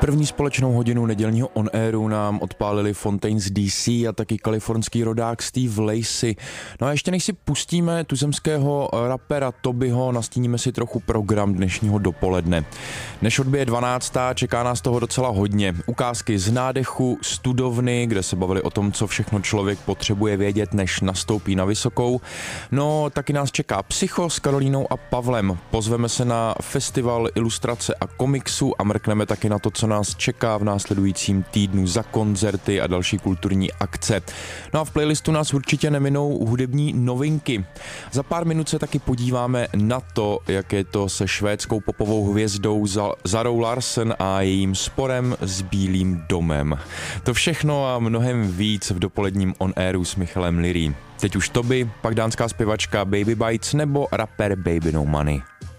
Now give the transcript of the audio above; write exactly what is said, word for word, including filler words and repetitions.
První společnou hodinu nedělního On Airu nám odpálili Fontaines D C a taky kalifornský rodák Steve Lacy. No a ještě než si pustíme tuzemského rapera Tobyho, nastíníme si trochu program dnešního dopoledne. Než odbije dvanáctá, čeká nás toho docela hodně. Ukázky z nádechu, studovny, kde se bavili o tom, co všechno člověk potřebuje vědět, než nastoupí na vysokou. No, taky nás čeká Psycho s Karolínou a Pavlem. Pozveme se na festival ilustrace a komiksu a mrkneme taky na to, co nás čeká v následujícím týdnu za koncerty a další kulturní akce. No a v playlistu nás určitě neminou hudební novinky. Za pár minut se taky podíváme na to, jak je to se švédskou popovou hvězdou Zarou Larsen a jejím sporem s Bílým domem. To všechno a mnohem víc v dopoledním On Airu s Michalem Lirý. Teď už Toby, pak dánská zpěvačka Baby Bites nebo rapper Baby No Money.